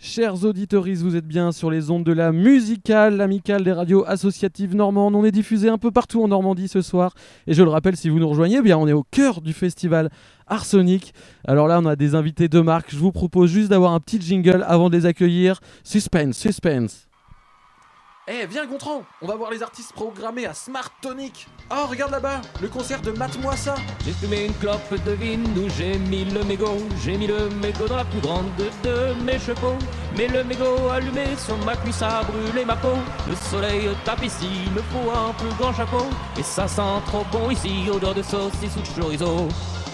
chers auditeurs, vous êtes bien sur les ondes de la musicale, l'amicale des radios associatives normandes. On est diffusé un peu partout en Normandie ce soir. Et je le rappelle, si vous nous rejoignez, eh bien, on est au cœur du festival Arsonic. Alors là, on a des invités de marque. Je vous propose juste d'avoir un petit jingle avant de les accueillir. Suspense, suspense. Eh, viens Gontran, on va voir les artistes programmés à Smart Tonic. Oh, regarde là-bas, le concert de Mate-moi ça. J'ai fumé une clope, devine où j'ai mis le mégot. J'ai mis le mégot dans la plus grande de mes chevaux. Mais le mégot allumé sur ma cuisse a brûlé ma peau. Le soleil tape ici, il me faut un plus grand chapeau. Et ça sent trop bon ici, odeur de saucisse ou de chorizo.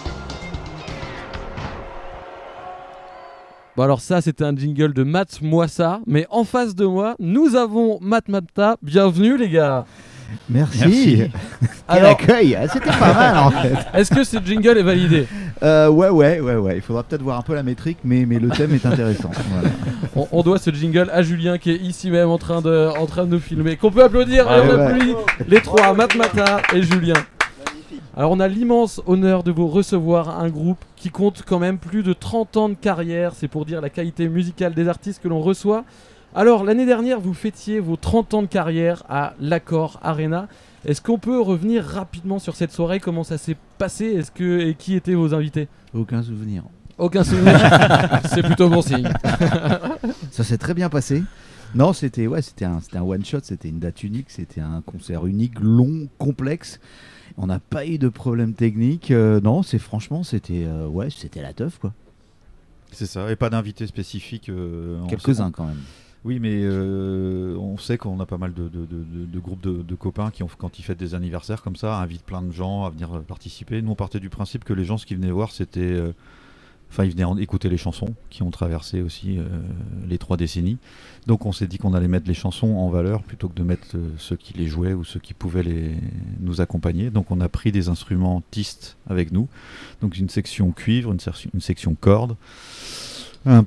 Bon alors ça c'était un jingle de Mate-moi ça, mais en face de moi nous avons Matmata. Bienvenue les gars. Merci. Quel Alors, accueil. C'était pas mal en fait. est-ce que ce jingle est validé? Ouais. Il faudra peut-être voir un peu la métrique, mais le thème est intéressant. Voilà. On doit ce jingle à Julien qui est ici même en train de nous filmer. Qu'on peut applaudir. Et on applaudit les trois, Matmata et Julien. Alors on a l'immense honneur de vous recevoir un groupe qui compte quand même plus de 30 ans de carrière, c'est pour dire la qualité musicale des artistes que l'on reçoit. Alors l'année dernière vous fêtiez vos 30 ans de carrière à l'Accor Arena. Est-ce qu'on peut revenir rapidement sur cette soirée, comment ça s'est passé, et qui étaient vos invités? Aucun souvenir. Aucun souvenir. C'est plutôt bon signe. Ça s'est très bien passé. Non, c'était un one shot, c'était une date unique, c'était un concert unique, long, complexe. On n'a pas eu de problème technique. Non, c'était la teuf quoi. C'est ça, et pas d'invités spécifiques. Quelques-uns quand même. Oui, mais on sait qu'on a pas mal de groupes de copains qui, quand ils fêtent des anniversaires comme ça, invitent plein de gens à venir participer. Nous, on partait du principe que les gens, ce qu'ils venaient voir, c'était... ils venaient écouter les chansons qui ont traversé aussi les 3 décennies. Donc on s'est dit qu'on allait mettre les chansons en valeur plutôt que de mettre ceux qui les jouaient ou ceux qui pouvaient nous accompagner. Donc on a pris des instrumentistes avec nous. Donc une section cuivre, une section corde, un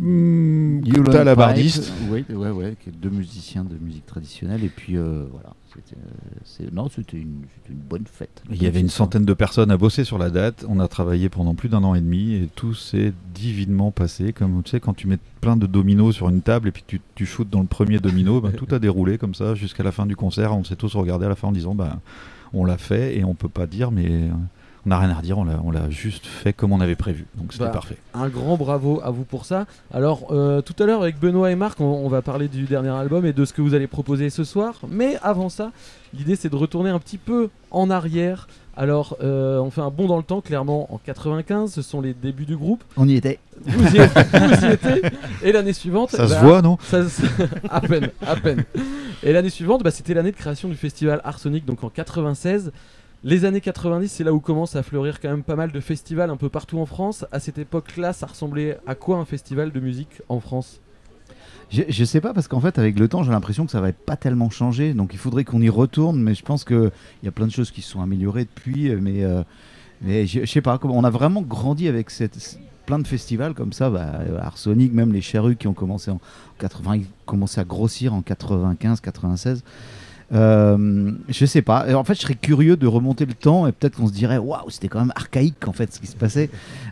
talabardiste. Oui, 2 musiciens de musique traditionnelle. Et puis voilà. C'était une bonne fête. Il y avait une centaine de personnes à bosser sur la date. On a travaillé pendant plus d'1 an et demi et tout s'est divinement passé. Comme tu sais, quand tu mets plein de dominos sur une table et puis tu shootes dans le premier domino, tout a déroulé comme ça jusqu'à la fin du concert. On s'est tous regardés à la fin en disant on l'a fait et on peut pas dire, mais on n'a rien à redire. On l'a juste fait comme on avait prévu. Donc c'était parfait. Un grand bravo à vous pour ça. Alors tout à l'heure avec Benoît et Marc, on va parler du dernier album et de ce que vous allez proposer ce soir. Mais avant ça, l'idée c'est de retourner un petit peu en arrière. Alors on fait un bond dans le temps, clairement en 95, ce sont les débuts du groupe. On y était. Vous y étiez. Et l'année suivante... Ça se voit, non? À peine. Et l'année suivante, c'était l'année de création du festival Arsonic, donc en 96. Les années 90, c'est là où commence à fleurir quand même pas mal de festivals un peu partout en France. À cette époque-là, ça ressemblait à quoi un festival de musique en France ? Je sais pas, parce qu'en fait avec le temps j'ai l'impression que ça va pas tellement changer, donc il faudrait qu'on y retourne, mais je pense qu'il y a plein de choses qui se sont améliorées depuis, mais je sais pas, on a vraiment grandi avec plein de festivals comme ça, Arsonic, même les Cherrues qui ont commencé en 80, ils commençaient à grossir en 95, 96. Je sais pas. En fait, je serais curieux de remonter le temps et peut-être qu'on se dirait waouh, c'était quand même archaïque en fait ce qui se passait.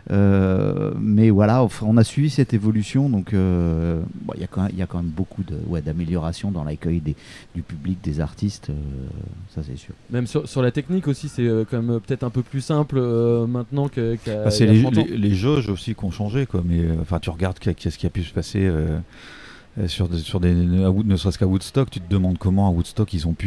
Mais voilà, on a suivi cette évolution, donc il y a quand même beaucoup d'améliorations dans l'accueil du public, des artistes, ça c'est sûr. Même sur la technique aussi, c'est quand même peut-être un peu plus simple maintenant qu'à c'est il y a 30 ans. les jauges aussi qui ont changé, quoi. Mais tu regardes qu'est-ce qui a pu se passer. Ne serait-ce qu'à Woodstock, tu te demandes comment à Woodstock ils ont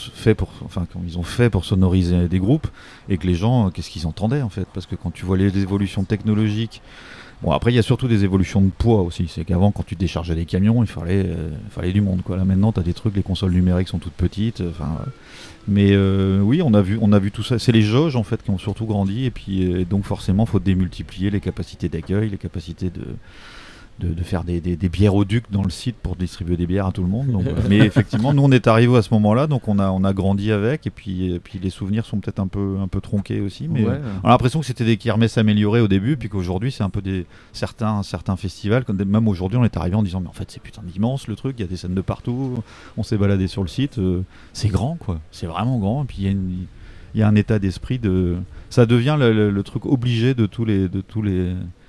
fait pour sonoriser des groupes et que les gens, qu'est-ce qu'ils entendaient en fait, parce que quand tu vois les évolutions technologiques, bon après il y a surtout des évolutions de poids aussi, c'est qu'avant quand tu déchargeais des camions il fallait du monde quoi. Là maintenant t'as des trucs, les consoles numériques sont toutes petites, mais oui on a vu tout ça, c'est les jauges en fait qui ont surtout grandi et puis donc forcément faut démultiplier les capacités d'accueil, les capacités de faire des bièroducs dans le site pour distribuer des bières à tout le monde. Donc, mais effectivement, nous on est arrivés à ce moment-là, donc on a grandi avec, et puis les souvenirs sont peut-être un peu tronqués aussi. Mais on a l'impression que c'était des kermesses s'améliorer au début, puis qu'aujourd'hui c'est un peu certains festivals. Même aujourd'hui, on est arrivé en disant mais en fait c'est putain immense le truc, il y a des scènes de partout. On s'est baladé sur le site, c'est grand quoi, c'est vraiment grand. Et puis il y a un état d'esprit ça devient le truc obligé de tous les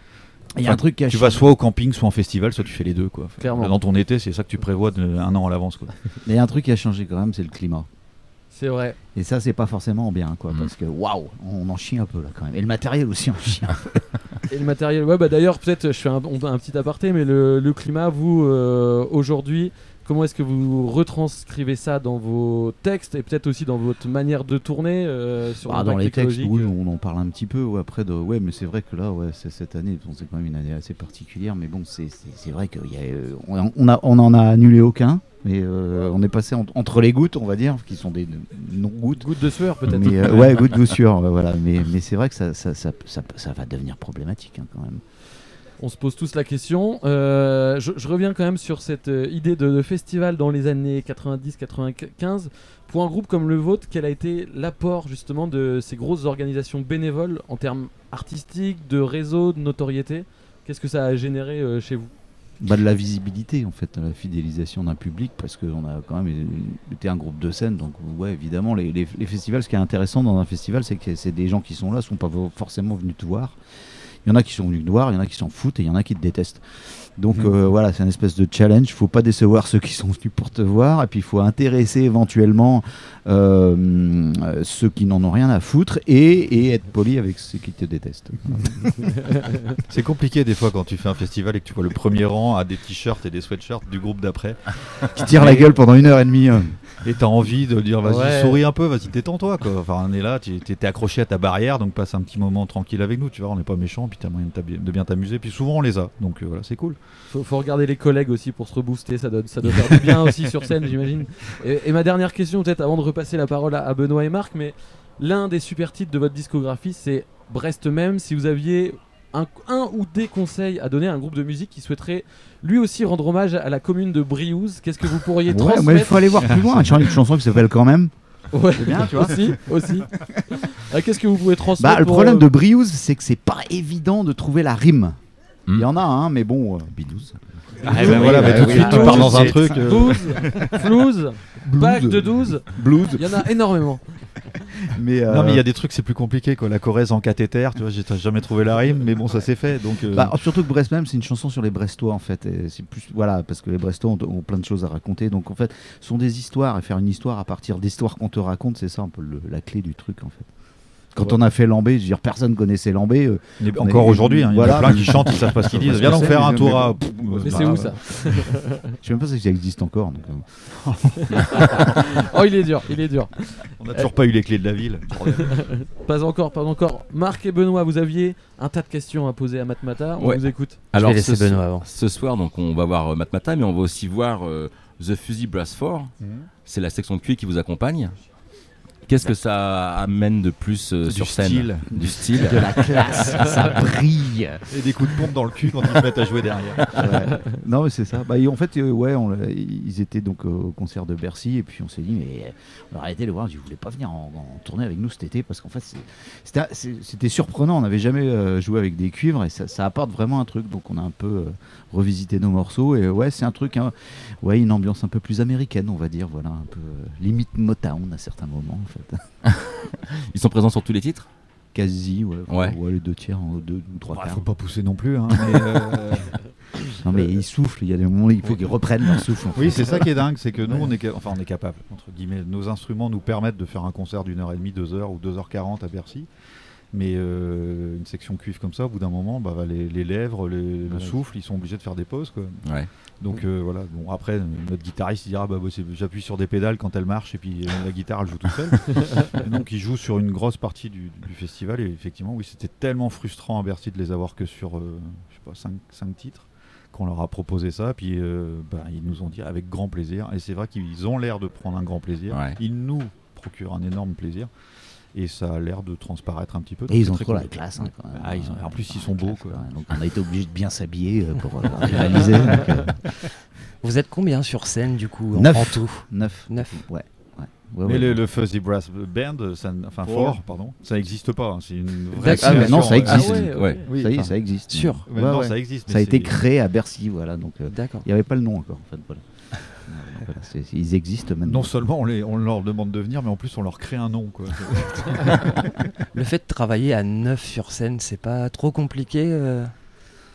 Il y a un truc qui a Tu vas soit au camping, soit en festival, soit tu fais les deux, quoi. Clairement. Dans ton été, c'est ça que tu prévois un an à l'avance, quoi. Mais il y a un truc qui a changé quand même, c'est le climat. C'est vrai. Et ça, c'est pas forcément bien, quoi, parce que waouh, on en chie un peu là quand même. Et le matériel aussi en chie un peu. Et le matériel, ouais, bah d'ailleurs, peut-être, je fais un petit aparté, mais le climat, vous, aujourd'hui, comment est-ce que vous retranscrivez ça dans vos textes et peut-être aussi dans votre manière de tourner sur Dans l'impact les textes, écologique? oui, on en parle un petit peu. Après, mais c'est vrai que là, cette année, c'est quand même une année assez particulière. Mais bon, c'est vrai qu'on en a annulé aucun. Mais on est passé entre les gouttes, on va dire, qui sont des non-gouttes. Goutte de sueur, peut-être. Mais gouttes de sueur, voilà. Mais c'est vrai que ça va devenir problématique quand même. On se pose tous la question. Je reviens quand même sur cette idée de festival dans les années 90-95. Pour un groupe comme le vôtre, quel a été l'apport justement de ces grosses organisations bénévoles en termes artistiques, de réseau, de notoriété? Qu'est-ce que ça a généré chez vous? De la visibilité en fait, la fidélisation d'un public, parce qu'on a quand même été un groupe de scène, donc ouais, évidemment les festivals, ce qui est intéressant dans un festival, c'est que c'est des gens qui sont là, sont pas forcément venus te voir. Il y en a qui sont venus te voir, il y en a qui s'en foutent et il y en a qui te détestent. Donc voilà, c'est une espèce de challenge. Il ne faut pas décevoir ceux qui sont venus pour te voir, et puis il faut intéresser éventuellement ceux qui n'en ont rien à foutre et être poli avec ceux qui te détestent. C'est compliqué des fois quand tu fais un festival et que tu vois le premier rang à des t-shirts et des sweatshirts du groupe d'après Qui tire la gueule pendant 1h30. et t'as envie de dire vas-y, Ouais. souris un peu, vas-y, détends-toi, quoi. Enfin, on est là, t'es accroché à ta barrière, donc passe un petit moment tranquille avec nous, tu vois, on n'est pas méchant, puis t'as moyen de bien t'amuser, puis souvent on les a, donc voilà, c'est cool. Faut regarder les collègues aussi pour se rebooster, ça doit faire du bien aussi sur scène, j'imagine. Et ma dernière question, peut-être avant de repasser la parole à Benoît et Marc, mais l'un des super titres de votre discographie, c'est Brest même. Si vous aviez un ou des conseils à donner à un groupe de musique qui souhaiterait lui aussi rendre hommage à la commune de Briouze, qu'est-ce que vous pourriez Ouais, transmettre? mais il faut aller voir plus loin. Une chanson qui s'appelle Quand même. Ouais, C'est bien, tu vois. aussi. Qu'est-ce que vous pouvez transmettre? Le problème de Briouze, c'est que c'est pas évident de trouver la rime. Il y en a un, mais bon, Bidouze. Voilà, mais tout de suite tu pars dans un truc. 12, flouze, bac de 12, Blues. il y en a énormément. Mais, Non, mais il y a des trucs, c'est plus compliqué, quoi. La Corrèze en cathéter, tu vois, j'ai jamais trouvé la rime, mais bon, ça s'est fait, donc. surtout que Brest même, c'est une chanson sur les Brestois en fait. Et c'est plus, voilà, parce que les Brestois ont plein de choses à raconter. Donc en fait, ce sont des histoires, et faire une histoire à partir d'histoires qu'on te raconte, c'est ça un peu la clé du truc en fait. Quand on a fait Lambé, je veux dire, personne connaissait Lambé. Mais encore aujourd'hui, il y en a plein qui chantent, ils savent pas ce qu'ils disent. Viens donc faire un tour à. Mais c'est où ça? Je sais même pas si ça existe encore. Donc, Oh, il est dur. On n'a toujours pas eu les clés de la ville. Pas encore. Marc et Benoît, vous aviez un tas de questions à poser à Matmata. On Ouais. vous écoute. Alors, Je vais laisser Benoît avant. ce soir, donc, on va voir Matmata, mais on va aussi voir The Fuzzy Brass 4. C'est la section de cuir qui vous accompagne. Qu'est-ce que ça amène de plus sur scène? style. Du style. de la classe, ça brille. Et des coups de pompe dans le cul quand ils se mettent à jouer derrière. Ouais. Non, mais c'est ça. En fait, ils étaient donc au concert de Bercy, et puis on s'est dit, mais on a arrêté de le voir. Ils voulaient pas venir en tournée avec nous cet été, parce qu'en fait, c'était surprenant. On n'avait jamais joué avec des cuivres, et ça apporte vraiment un truc. Donc, on a un peu revisité nos morceaux, et ouais, c'est un truc, une ambiance un peu plus américaine, on va dire. Voilà, un peu limite Motown à certains moments, en fait. Ils sont présents sur tous les titres? Quasi, Ouais. les 2 tiers, 2 ou 3 Bah, quarts. faut pas pousser non plus, hein. Mais, Non, mais ils soufflent. Il y a des moments où il faut qu'ils reprennent leur souffle. en fait. oui, c'est ça qui est dingue, c'est que nous, on est capable, entre guillemets. Nos instruments nous permettent de faire un concert d'1h30, 2h ou 2h40 à Bercy. Mais une section cuivre comme ça, au bout d'un moment, les lèvres, le souffle, ils sont obligés de faire des pauses, quoi. Ouais. Donc voilà. Bon, après, notre guitariste il dira j'appuie sur des pédales quand elle marche et puis la guitare elle joue tout seul. Et donc il joue sur une grosse partie du festival, et effectivement, oui, c'était tellement frustrant à Bercy de les avoir que sur 5 titres qu'on leur a proposé ça. Puis ils nous ont dit avec grand plaisir. Et c'est vrai qu'ils ont l'air de prendre un grand plaisir. Ouais. Ils nous procurent un énorme plaisir. Et ça a l'air de transparaître un petit peu. Et ils C'est ont très trop la cool. classe. Quand même. En plus, ils sont beaux, quoi. Ouais. Donc on a été obligé de bien s'habiller pour réaliser. Donc, Vous êtes combien sur scène du coup 9. en tout? 9. 9. Ouais. Mais le Fuzzy Brass Band, ça n'existe pas. Hein. C'est une vraie Ah, mais non, ça création. existe. ouais. Ouais. Oui, Ça y est, enfin, ça existe. Sûr. ouais, Ouais, non, ouais. ça existe. Ça a mais été c'est- créé à Bercy, voilà. Donc D'accord. il n'y avait pas le nom encore. En fait, voilà. Voilà, ils existent maintenant. Non seulement on leur demande de venir, mais en plus on leur crée un nom, quoi. Le fait de travailler à 9 sur scène, c'est pas trop compliqué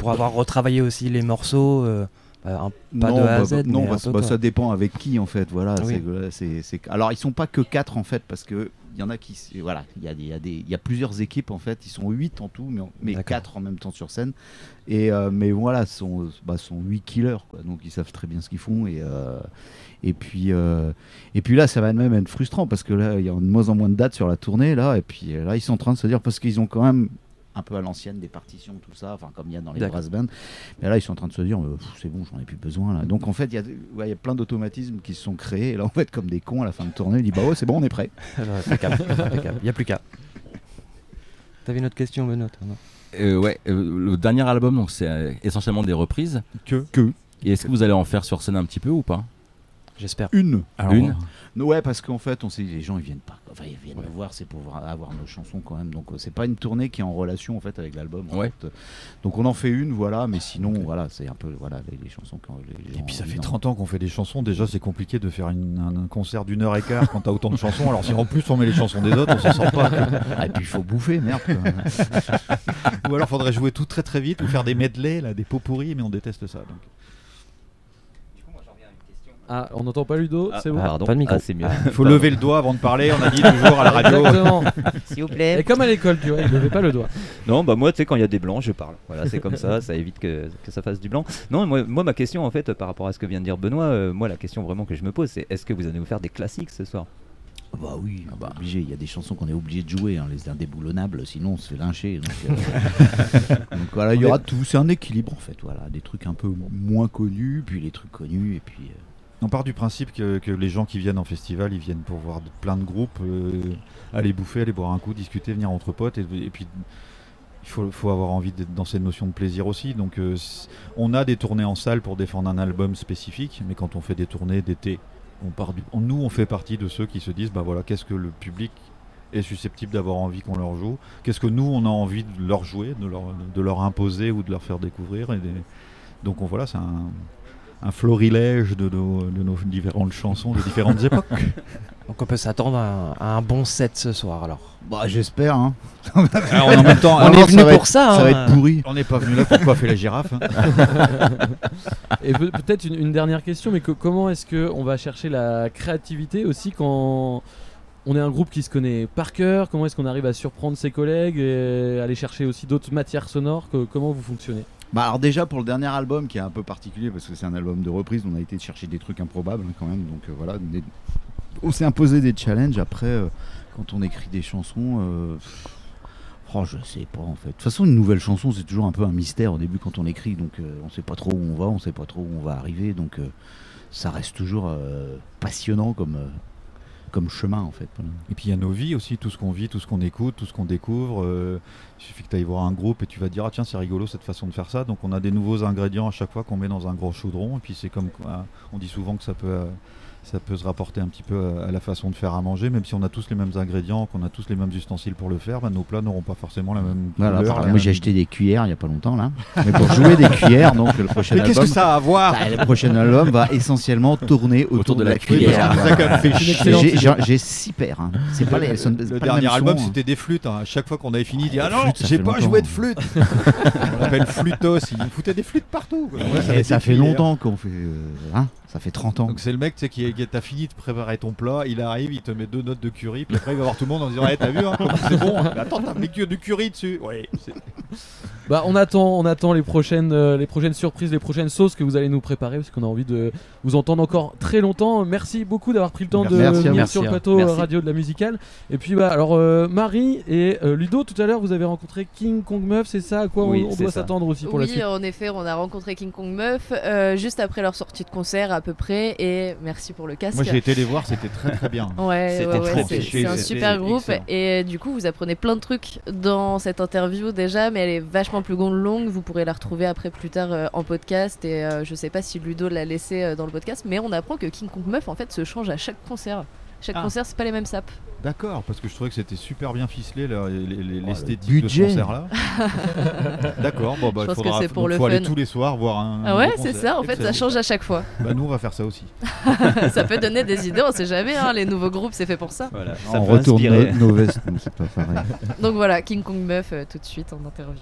pour avoir retravaillé aussi les morceaux, pas Non, de A à Z, non, mais un peu, quoi. ça dépend avec qui en fait. Voilà, Oui. Alors ils sont pas que 4 en fait parce que il y en a qui, voilà, il y a plusieurs équipes en fait. Ils sont 8 en tout, mais D'accord. 4 en même temps sur scène. Et mais voilà, sont 8 killers quoi. Donc ils savent très bien ce qu'ils font et puis là ça va même être frustrant parce que là il y a de moins en moins de dates sur la tournée là et puis là ils sont en train de se dire parce qu'ils ont quand même un peu à l'ancienne des partitions tout ça, enfin comme il y a dans les D'accord. brass bands, mais là ils sont en train de se dire c'est bon, j'en ai plus besoin là. Donc en fait il y a plein d'automatismes qui se sont créés et là en fait comme des cons à la fin de tournée ils disent bah ouais c'est bon on est prêt. Impeccable. Il n'y a plus qu'à. T'avais une autre question, Benoît, toi, non? Le dernier album, donc c'est essentiellement des reprises. Que Et est-ce que vous allez en faire sur scène un petit peu ou pas? J'espère. une. Une. Ouais, parce qu'en fait, on sait les gens ils viennent pas. Enfin, ils viennent nous voir, c'est pour avoir nos chansons quand même. Donc c'est pas une tournée qui est en relation en fait avec l'album. En Ouais. fait. Donc on en fait une, voilà. Mais sinon, voilà, c'est un peu voilà les chansons quand les Et gens puis ça ont fait envie 30 ans qu'on fait des chansons, déjà c'est compliqué de faire un concert d'1h15 quand t'as autant de chansons, alors si en plus on met les chansons des autres, on s'en sort pas. Ah, et puis il faut bouffer, merde. Quoi. Ou alors faudrait jouer tout très très vite ou faire des medley, là, des pots pourris, mais on déteste ça. Donc. Ah, on n'entend pas Ludo, c'est bon. Pardon. Pas de micro. C'est mieux. Il faut lever le doigt avant de parler, on a dit toujours à la radio. Exactement. S'il vous Et plaît. comme à l'école, tu vois, il levait pas le doigt. Non, bah moi, tu sais, quand il y a des blancs, je parle. Voilà, c'est comme ça évite que ça fasse du blanc. Non, moi, ma question, en fait, par rapport à ce que vient de dire Benoît, moi, la question vraiment que je me pose, c'est est-ce que vous allez nous faire des classiques ce soir? Bah oui, obligé. Il y a des chansons qu'on est obligé de jouer, hein, les indéboulonnables, sinon on se fait lyncher. Donc, donc voilà, il y aura tout. C'est un équilibre en fait. Voilà, des trucs un peu moins connus, puis les trucs connus, et puis. On part du principe que les gens qui viennent en festival, ils viennent pour voir plein de groupes, aller bouffer, aller boire un coup, discuter, venir entre potes, et puis il faut avoir envie d'être dans cette notion de plaisir aussi. Donc on a des tournées en salle pour défendre un album spécifique, mais quand on fait des tournées d'été, nous on fait partie de ceux qui se disent bah voilà, qu'est-ce que le public est susceptible d'avoir envie qu'on leur joue, qu'est-ce que nous on a envie de leur jouer, de leur imposer ou de leur faire découvrir. Donc voilà, c'est un florilège de nos différentes chansons de différentes époques. Donc on peut s'attendre à un bon set ce soir alors. Bah j'espère. Hein. Alors, en même temps, On est venu pour ça. Ça va hein. être pourri. on n'est pas venu là pour coiffer la girafe. Hein. Et peut-être une dernière question, mais comment est-ce qu'on va chercher la créativité aussi quand on est un groupe qui se connaît par cœur? Comment est-ce qu'on arrive à surprendre ses collègues et aller chercher aussi d'autres matières sonores? Comment vous fonctionnez? Bah alors déjà pour le dernier album qui est un peu particulier parce que c'est un album de reprise, on a été chercher des trucs improbables hein, quand même. Donc voilà, on s'est imposé des challenges. Après, quand on écrit des chansons. Je sais pas en fait. De toute façon, une nouvelle chanson, c'est toujours un peu un mystère au début quand on écrit. Donc, on sait pas trop où on va, on sait pas trop où on va arriver. Donc, ça reste toujours passionnant comme chemin en fait. Voilà. Et puis il y a nos vies aussi, tout ce qu'on vit, tout ce qu'on écoute, tout ce qu'on découvre. Il suffit que tu ailles voir un groupe et tu vas te dire ah tiens c'est rigolo cette façon de faire ça. Donc on a des nouveaux ingrédients à chaque fois qu'on met dans un gros chaudron. Et puis c'est comme on dit souvent que ça peut se rapporter un petit peu à la façon de faire à manger, même si on a tous les mêmes ingrédients, qu'on a tous les mêmes ustensiles pour le faire, nos plats n'auront pas forcément la même Voilà, couleur. moi j'ai acheté des cuillères il y a pas longtemps là. Mais pour jouer des cuillères, donc le prochain Mais album. qu'est-ce que ça a à voir Le prochain album va essentiellement tourner autour de la Oui, cuillère. ça quand même fait chier. J'ai 6 paires. Hein. C'est pas les. elles sont- c'est Le pas dernier même son, album hein. c'était des flûtes. Hein. À chaque fois qu'on avait fini, il dit ah Les non, flûtes, ça j'ai fait pas longtemps. joué de flûte. On l'appelle flûtos. Il nous foutait des flûtes partout. Quoi. Ouais, Et ça fait longtemps qu'on fait. Hein, ça fait 30 ans. Donc c'est le mec tu sais, qui t'a fini de préparer ton plat, il arrive, il te met 2 notes de curry, puis après il va voir tout le monde en disant hey, t'as vu hein, comment c'est bon. Mais attends, t'as mis du curry dessus. Oui. Bah, on attend les prochaines surprises, les prochaines sauces que vous allez nous préparer parce qu'on a envie de vous entendre encore très longtemps. Merci beaucoup d'avoir pris le temps de Merci à vous. venir sur le plateau Merci. radio de la musicale. Et puis alors Marie et Ludo, tout à l'heure vous avez rencontré King Kong Meuf, c'est ça à quoi Oui, on c'est doit ça. s'attendre aussi pour la Oui, suite? en effet, on a rencontré King Kong Meuf juste après leur sortie de concert à peu près. Et merci pour le casque. Moi j'ai été les voir, c'était très très bien. Ouais, C'était ouais, très ouais, bien. c'est un C'était super groupe excellent. et du coup vous apprenez plein de trucs dans cette interview déjà, mais elle est vachement plus longue, vous pourrez la retrouver après plus tard en podcast et je sais pas si Ludo l'a laissé dans le podcast, mais on apprend que King Kong Meuf en fait se change à chaque concert. Chaque concert c'est pas les mêmes sapes. D'accord, parce que je trouvais que c'était super bien ficelé l'esthétique le de ce budget. concert-là. D'accord, bon bah Je il pense que faudra c'est pour donc, le faut aller fun. tous les soirs voir un. Ah ouais, nouveau c'est concert. ça, en fait ça Excellent. change à chaque fois. Bah nous on va faire ça aussi. Ça peut donner des idées, on sait jamais, hein, les nouveaux groupes c'est fait pour ça. Voilà, On peut retourne inspirer. nos vestes, donc c'est pas pareil. Donc voilà, King Kong Meuf tout de suite en interview.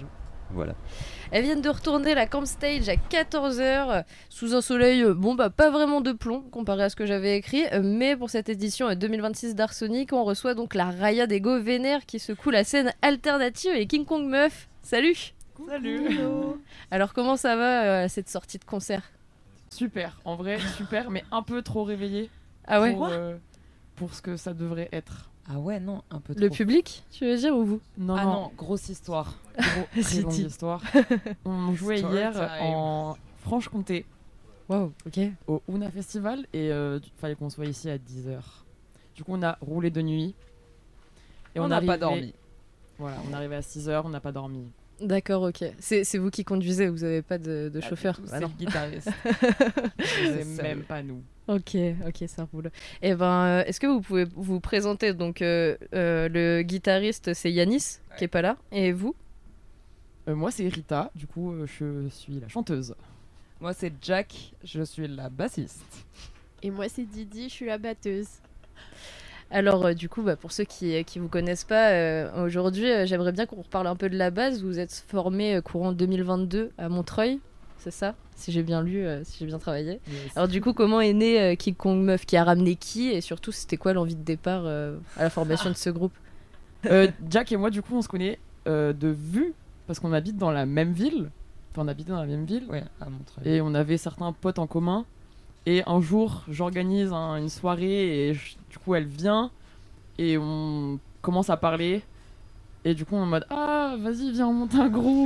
Voilà. Elles viennent de retourner la camp stage à 14h sous un soleil, pas vraiment de plomb comparé à ce que j'avais écrit, mais pour cette édition 2026 d'Arsonic, on reçoit donc la Raya des Go Vénère qui secoue la scène alternative et King Kong Meuf. Salut. Salut. Alors comment ça va cette sortie de concert? Super, en vrai super, mais un peu trop réveillé. Ah ouais? Pour ce que ça devrait être. Ah ouais, non, un peu trop. Le public, tu veux dire, ou vous? Non, grosse histoire. Très longue histoire. On jouait hier en Franche-Comté. Wow, ok. Au Ouna Festival et il fallait qu'on soit ici à 10h. Du coup, on a roulé de nuit. Et on n'a pas dormi. Voilà, on est arrivé à 6h, on n'a pas dormi. D'accord, ok. C'est vous qui conduisez, vous n'avez pas de chauffeur? C'est le guitariste. C'est même pas nous. Ok, ça roule. Et ben, est-ce que vous pouvez vous présenter? Donc, le guitariste, c'est Yanis, qui est pas là. Et vous? Moi, c'est Rita. Du coup, je suis la chanteuse. Moi, c'est Jack. Je suis la bassiste. Et moi, c'est Didi. Je suis la batteuse. Alors, du coup, pour ceux qui vous connaissent pas, aujourd'hui, j'aimerais bien qu'on reparle un peu de la base. Vous êtes formé courant 2022 à Montreuil. C'est ça, si j'ai bien lu, si j'ai bien travaillé. Yes. Alors du coup, comment est né King Kong Meuf? Qui a ramené qui? Et surtout, c'était quoi l'envie de départ à la formation de ce groupe? Jack et moi, du coup, on se connaît de vue, parce qu'on habite dans la même ville. Enfin, on habitait dans la même ville. Ouais, à Montreuil. Et on avait certains potes en commun. Et un jour, j'organise une soirée et du coup, elle vient. Et on commence à parler. Et du coup, on est en mode « Ah, vas-y, viens, on monte un groupe !»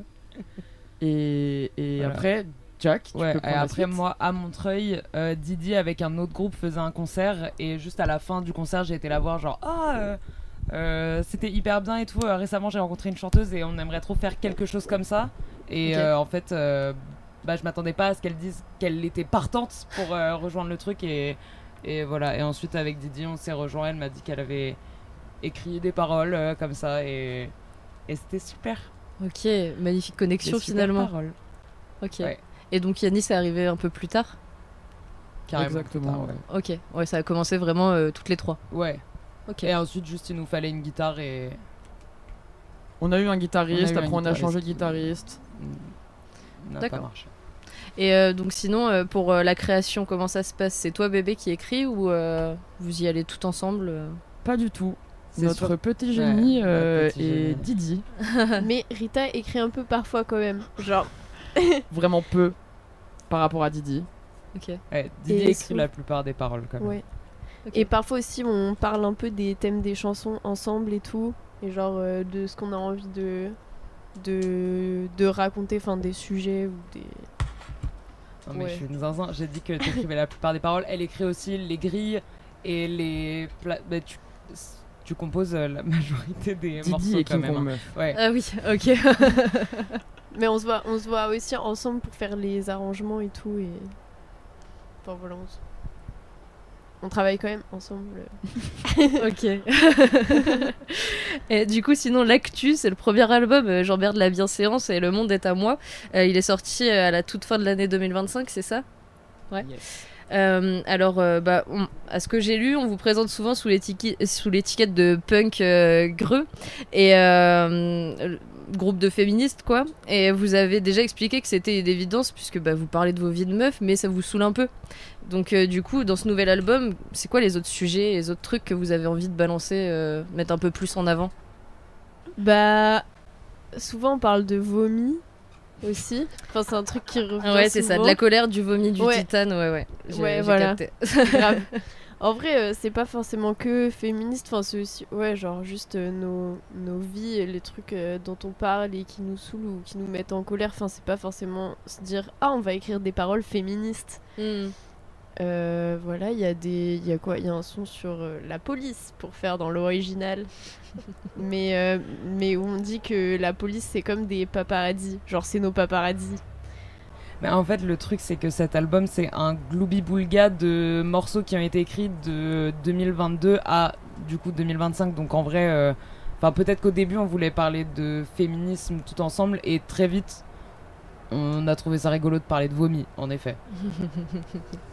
Et voilà. Après, Jack, tu peux prendre et la après suite. moi à Montreuil, Didi avec un autre groupe faisait un concert et juste à la fin du concert j'ai été la voir genre c'était hyper bien et tout, récemment j'ai rencontré une chanteuse et on aimerait trop faire quelque chose comme ça et en fait je m'attendais pas à ce qu'elle dise qu'elle était partante pour rejoindre le truc et voilà, et ensuite avec Didi on s'est rejoint, elle m'a dit qu'elle avait écrit des paroles comme ça et c'était super. Ok, magnifique connexion finalement. Paroles. Ok. Ouais. Et donc Yanis est arrivé un peu plus tard? Carrément. Exactement. Plus tard, Ok, ouais, ça a commencé vraiment toutes les trois. Ouais. Ok. Et ensuite, juste il nous fallait une guitare et. On a eu un guitariste, après on a guitariste. changé de guitariste. N'a D'accord. pas marché. Et donc sinon, pour la création, comment ça se passe? C'est toi bébé qui écrit ou vous y allez tout ensemble Pas du tout. C'est Notre sûr. petit génie notre petit est génie. Didi. Mais Rita écrit un peu parfois quand même. Genre. Vraiment peu par rapport à Didi. Ok. Ouais, Didi Et écrit la plupart des paroles quand même. Ouais. Ok. Et parfois aussi, on parle un peu des thèmes des chansons ensemble et tout. Et genre de ce qu'on a envie de raconter, enfin des sujets ou des. Non, mais Ouais. je suis une zinzin. J'ai dit que tu écrivais la plupart des paroles. Elle écrit aussi les grilles et les. Tu composes la majorité des Didi morceaux et quand King même. Kong Hein. Meuf. Ouais. Ah oui, ok. Mais on se voit aussi ensemble pour faire les arrangements et tout. Et. Enfin voilà, on travaille quand même ensemble. Ok. Et du coup, sinon, l'actu, c'est le premier album, J'emmerde la bienséance et Le Monde est à moi. Il est sorti à la toute fin de l'année 2025, c'est ça? Ouais. Yes. Alors, à ce que j'ai lu, on vous présente souvent sous l'étiquette de punk greux et groupe de féministes, quoi. Et vous avez déjà expliqué que c'était une évidence puisque vous parlez de vos vies de meufs, mais ça vous saoule un peu. Donc, du coup, dans ce nouvel album, c'est quoi les autres sujets, les autres trucs que vous avez envie de balancer, mettre un peu plus en avant? Bah. Souvent on parle de vomi aussi. Enfin, c'est un truc qui revient. Ah ouais, c'est ça, de la colère, du vomi, du Ouais. titane, ouais. J'ai voilà. capté. Grave. En vrai, c'est pas forcément que féministe, enfin, c'est aussi, genre juste nos vies, et les trucs dont on parle et qui nous saoulent ou qui nous mettent en colère. Enfin, c'est pas forcément se dire, on va écrire des paroles féministes. Voilà, il y a quoi? Il y a un son sur la police pour faire dans l'original. mais où on dit que la police c'est comme des paparazzis, genre c'est nos paparazzis. Mais en fait, le truc, c'est que cet album, c'est un gloubi-boulga de morceaux qui ont été écrits de 2022 à, du coup, 2025. Donc, en vrai, peut-être qu'au début, on voulait parler de féminisme tout ensemble. Et très vite, on a trouvé ça rigolo de parler de vomi, en effet.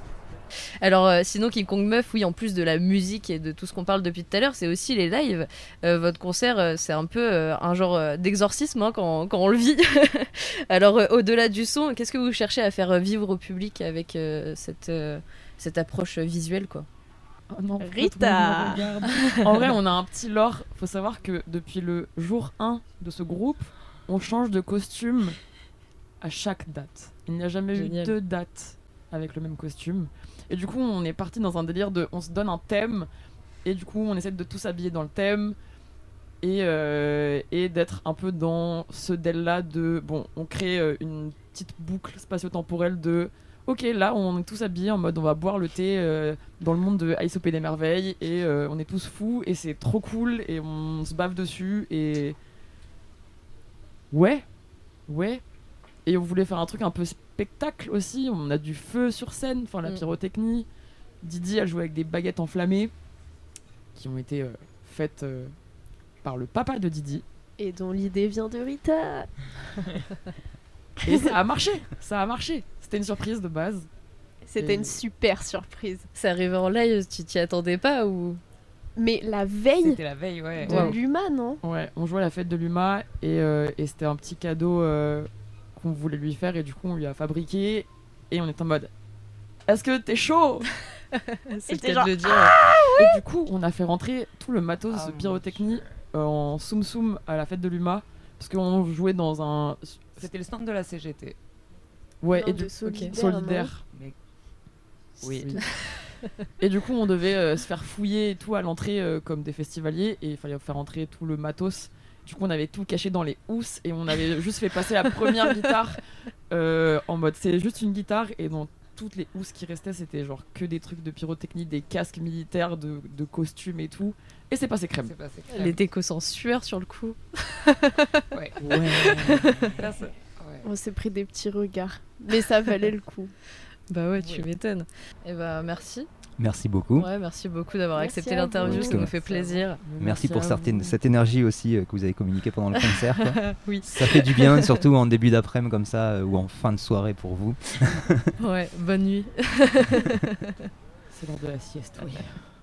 Alors, sinon, King Kong Meuf, oui, en plus de la musique et de tout ce qu'on parle depuis tout à l'heure, c'est aussi les lives. Votre concert, c'est un peu un genre d'exorcisme hein, quand on le vit. Alors, au-delà du son, qu'est-ce que vous cherchez à faire vivre au public avec cette approche visuelle, quoi? Oh non, Rita. En vrai, on a un petit lore. Faut savoir que depuis le jour 1 de ce groupe, on change de costume à chaque date. Il n'y a jamais Génial. eu 2 dates avec le même costume. Et du coup, on est parti dans un délire de... On se donne un thème, et du coup, on essaie de tous s'habiller dans le thème, et d'être un peu dans ce délire-là de... Bon, on crée une petite boucle spatio-temporelle de... Ok, là, on est tous habillés en mode on va boire le thé dans le monde de Alice au Pays des Merveilles, et on est tous fous, et c'est trop cool, et on se bave dessus, et... Ouais. Et on voulait faire un truc un peu spectacle aussi. On a du feu sur scène, enfin la pyrotechnie. Didi a joué avec des baguettes enflammées qui ont été faites par le papa de Didi. Et dont l'idée vient de Rita. Et ça a marché. C'était une surprise de base. C'était une super surprise. C'est arrivé en live, tu t'y attendais pas ou... Mais la veille C'était la veille, ouais. de l'UMA, non? Ouais, on jouait à la fête de l'UMA et c'était un petit cadeau qu'on voulait lui faire et du coup on lui a fabriqué et on est en mode est-ce que t'es chaud? C'est le t'es cas de le dire. Et du coup on a fait rentrer tout le matos de pyrotechnie en soum soum à la fête de l'UMA parce qu'on jouait dans un... C'était le stand de la CGT. Ouais, Non, et de du Solidaire, Mais... Oui. Et du coup, on devait se faire fouiller et tout à l'entrée comme des festivaliers et il fallait faire entrer tout le matos. Du coup, on avait tout caché dans les housses et on avait juste fait passer la première guitare en mode c'est juste une guitare et dans toutes les housses qui restaient, c'était genre que des trucs de pyrotechnie, des casques militaires, de costumes et tout. Et c'est passé crème. Les décos sans sueur sur le coup. Ouais. On s'est pris des petits regards. Mais ça valait le coup. Bah ouais, tu m'étonnes. Et bah merci. Merci beaucoup. Ouais, merci beaucoup d'avoir Merci accepté à l'interview, vous. ça nous fait plaisir. Merci pour à vous. cette énergie aussi que vous avez communiquée pendant le concert. Quoi. Oui. Ça fait du bien, surtout en début d'après-midi comme ça, ou en fin de soirée pour vous. Ouais, bonne nuit. C'est l'heure de la sieste, oui.